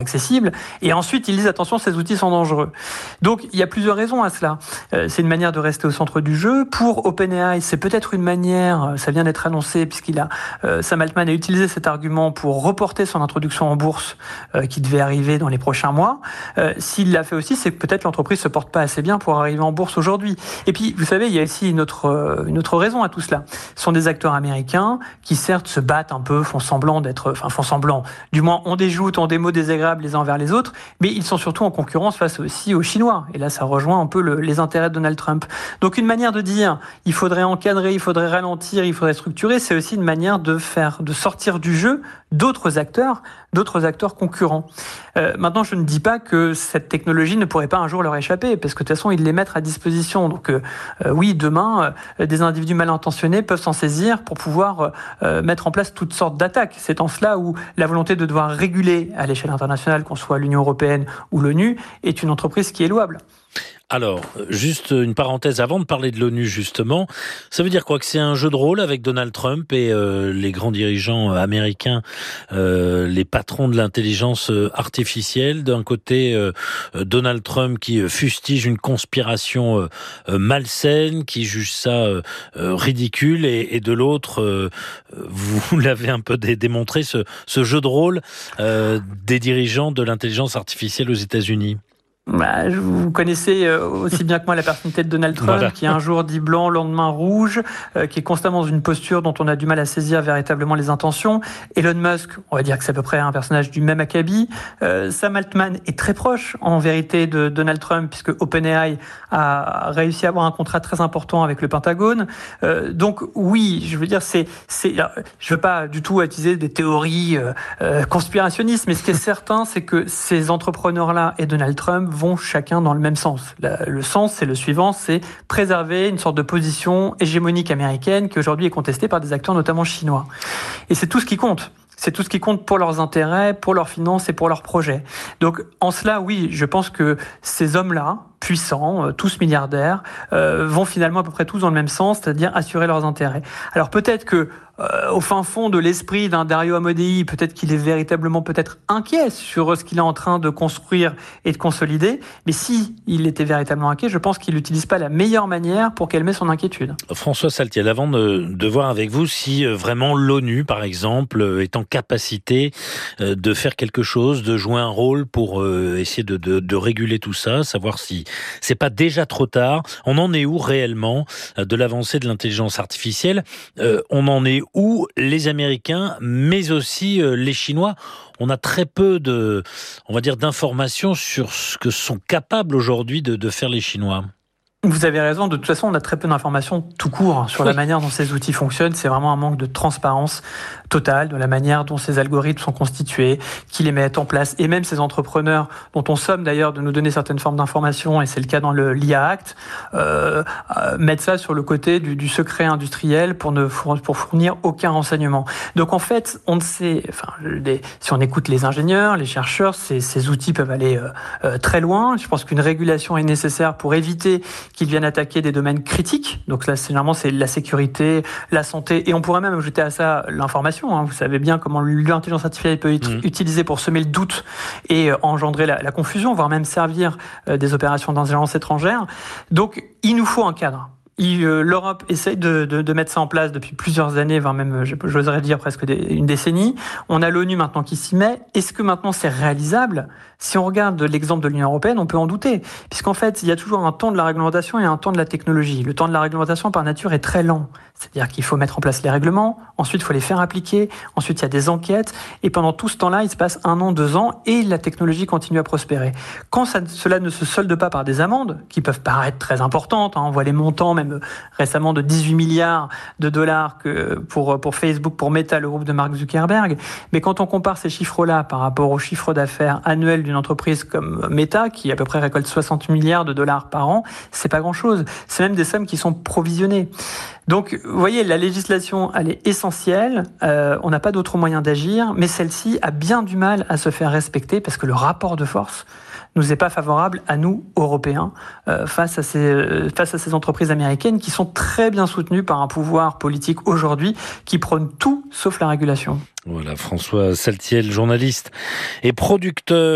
accessibles. Et ensuite, ils disent attention, ces outils sont dangereux. Donc, il y a plusieurs raisons à cela. C'est une manière de rester au centre du jeu. Pour OpenAI, c'est peut-être une manière, ça vient d'être annoncé, Sam Altman a utilisé cet argument pour reporter son introduction en bourse qui devait arriver dans les prochains mois. S'il l'a fait aussi, c'est que peut-être l'entreprise se porte pas assez bien pour arriver en bourse aujourd'hui. Et puis, vous savez, il y a aussi une autre raison à tout cela. Ce sont des acteurs américains qui certes se battent un peu, font semblant, du moins ont des joutes, ont des mots désagréables les uns envers les autres, mais ils sont surtout en concurrence face aussi aux Chinois. Et là, ça rejoint un peu les intérêts de Donald Trump. Donc une manière de dire, il faudrait encadrer, il faudrait ralentir, il faudrait structurer, c'est aussi une manière de sortir du jeu d'autres acteurs concurrents. Maintenant, je ne dis pas que cette technologie ne pourrait pas un jour leur échapper, parce que de toute façon, ils les mettent à disposition. Donc oui, demain, des individus mal intentionnés peuvent s'en saisir pour pouvoir mettre en place toutes sortes d'attaques. C'est en cela où la volonté de devoir réguler à l'échelle internationale, qu'on soit l'Union européenne ou l'ONU, est une entreprise qui est louable. Alors, juste une parenthèse avant de parler de l'ONU, justement. Ça veut dire quoi? Que c'est un jeu de rôle avec Donald Trump et les grands dirigeants américains, les patrons de l'intelligence artificielle. D'un côté, Donald Trump qui fustige une conspiration malsaine, qui juge ça ridicule, et de l'autre, vous l'avez un peu démontré, ce jeu de rôle des dirigeants de l'intelligence artificielle aux États-Unis. Vous connaissez aussi bien que moi la personnalité de Donald Trump, voilà. Qui un jour dit blanc, le lendemain rouge, qui est constamment dans une posture dont on a du mal à saisir véritablement les intentions. Elon Musk, on va dire que c'est à peu près un personnage du même acabit. Sam Altman est très proche, en vérité, de Donald Trump, puisque OpenAI a réussi à avoir un contrat très important avec le Pentagone. Donc oui, je veux dire, je veux pas du tout utiliser des théories conspirationnistes, mais ce qui est certain, c'est que ces entrepreneurs-là et Donald Trump vont chacun dans le même sens. Le sens, c'est le suivant, c'est préserver une sorte de position hégémonique américaine qui aujourd'hui est contestée par des acteurs notamment chinois. Et c'est tout ce qui compte. C'est tout ce qui compte pour leurs intérêts, pour leurs finances et pour leurs projets. Donc en cela, oui, je pense que ces hommes-là, puissants, tous milliardaires, vont finalement à peu près tous dans le même sens, c'est-à-dire assurer leurs intérêts. Alors peut-être que au fin fond de l'esprit d'un Dario Amodei, peut-être qu'il est véritablement inquiet sur ce qu'il est en train de construire et de consolider, mais si il était véritablement inquiet, je pense qu'il n'utilise pas la meilleure manière pour calmer son inquiétude. François Saltiel, avant de voir avec vous si vraiment l'ONU, par exemple, est en capacité de faire quelque chose, de jouer un rôle pour essayer de réguler tout ça, savoir si c'est pas déjà trop tard. On en est où réellement de l'avancée de l'intelligence artificielle? On en est où les Américains, mais aussi les Chinois? On a très peu d'informations sur ce que sont capables aujourd'hui de faire les Chinois. Vous avez raison, de toute façon, on a très peu d'informations tout court sur la manière dont ces outils fonctionnent. C'est vraiment un manque de transparence totale de la manière dont ces algorithmes sont constitués, qui les mettent en place. Et même ces entrepreneurs, dont on somme d'ailleurs de nous donner certaines formes d'informations, et c'est le cas dans l'IA Act, mettent ça sur le côté du secret industriel pour fournir aucun renseignement. Donc en fait, on ne sait, si on écoute les ingénieurs, les chercheurs, ces outils peuvent aller très loin. Je pense qu'une régulation est nécessaire pour éviter qu'ils viennent attaquer des domaines critiques. Donc là, généralement, c'est la sécurité, la santé, et on pourrait même ajouter à ça l'information. Vous savez bien comment l'intelligence artificielle peut être utilisée pour semer le doute et engendrer la confusion, voire même servir des opérations d'ingérence étrangère. Donc, il nous faut un cadre. L'Europe essaye de mettre ça en place depuis plusieurs années, voire même, j'oserais dire presque une décennie. On a l'ONU maintenant qui s'y met. Est-ce que maintenant c'est réalisable? Si on regarde l'exemple de l'Union européenne, on peut en douter. Puisqu'en fait, il y a toujours un temps de la réglementation et un temps de la technologie. Le temps de la réglementation, par nature, est très lent. C'est-à-dire qu'il faut mettre en place les règlements, ensuite il faut les faire appliquer, ensuite il y a des enquêtes, et pendant tout ce temps-là, il se passe 1 an, 2 ans, et la technologie continue à prospérer. Quand cela ne se solde pas par des amendes, qui peuvent paraître très importantes, on voit les montants même récemment de 18 milliards de dollars pour Facebook, pour Meta, le groupe de Mark Zuckerberg, mais quand on compare ces chiffres-là par rapport au chiffre d'affaires annuel d'une entreprise comme Meta, qui à peu près récolte 60 milliards de dollars par an, c'est pas grand-chose. C'est même des sommes qui sont provisionnées. Donc, vous voyez, la législation, elle est essentielle. On n'a pas d'autre moyen d'agir, mais celle-ci a bien du mal à se faire respecter parce que le rapport de force nous est pas favorable à nous, Européens, face à ces entreprises américaines qui sont très bien soutenues par un pouvoir politique aujourd'hui qui prône tout sauf la régulation. Voilà, François Saltiel, journaliste et producteur.